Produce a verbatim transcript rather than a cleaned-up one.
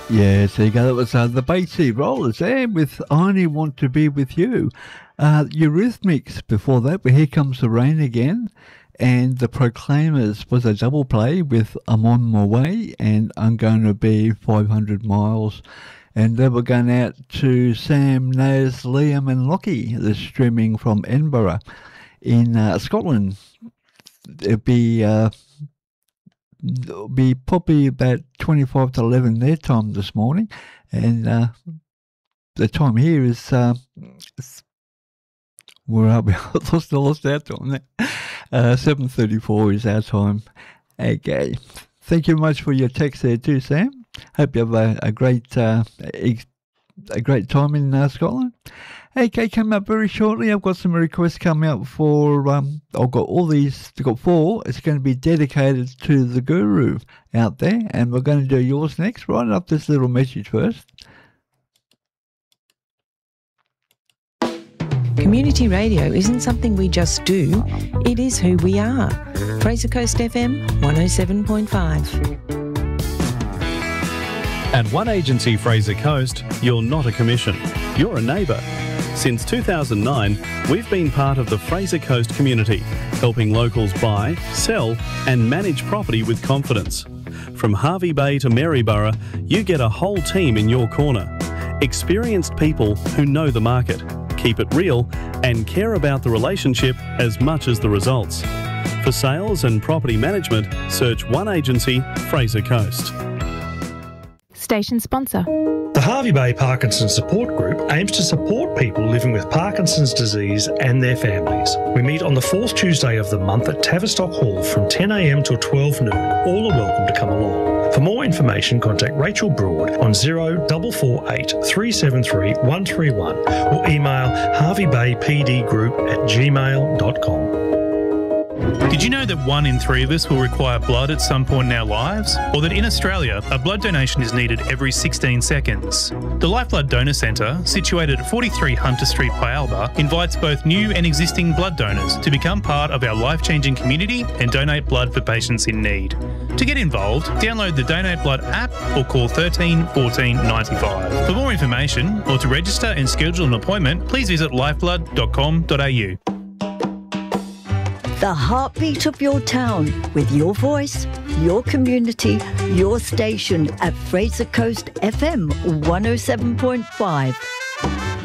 Yes, there you go. That was uh, the Bay City Rollers there with I Only Want to Be With You. Uh, Eurythmics before that, but Here Comes the Rain Again. And the Proclaimers was a double play with I'm On My Way and I'm Going to Be five hundred miles. And they were going out to Sam, Naz, Liam and Lockie, the streaming from Edinburgh in uh, Scotland. It'll be... Uh, It'll be probably about twenty-five to eleven their time this morning, and uh, the time here is uh, where are we? I lost, I lost our time there. Uh, seven thirty-four is our time. Okay, thank you much for your text there too, Sam. Hope you have a, a great uh, a great time in uh, Scotland. Okay, coming up very shortly, I've got some requests coming up for, um, I've got all these, I've got four, it's going to be dedicated to the guru out there, and we're going to do yours next. Right up this little message first. Community radio isn't something we just do, it is who we are. Fraser Coast F M one oh seven point five. At One Agency Fraser Coast, you're not a commission, you're a neighbour. Since two thousand nine, we've been part of the Fraser Coast community, helping locals buy, sell and manage property with confidence. From Hervey Bay to Maryborough, you get a whole team in your corner. Experienced people who know the market, keep it real and care about the relationship as much as the results. For sales and property management, search One Agency Fraser Coast. Station sponsor. The Hervey Bay Parkinson's Support Group aims to support people living with Parkinson's disease and their families. We meet on the fourth Tuesday of the month at Tavistock Hall from ten a m till twelve noon. All are welcome to come along. For more information, contact Rachel Broad on zero four four eight, three seven three, one three one or email harveybaypdgroup at gmail dot com. Did you know that one in three of us will require blood at some point in our lives? Or that in Australia, a blood donation is needed every sixteen seconds? The Lifeblood Donor Centre, situated at forty-three Hunter Street, Pyalba, invites both new and existing blood donors to become part of our life-changing community and donate blood for patients in need. To get involved, download the Donate Blood app or call thirteen fourteen ninety-five. For more information or to register and schedule an appointment, please visit lifeblood dot com dot a u. The heartbeat of your town with your voice, your community, your station at Fraser Coast F M one oh seven point five.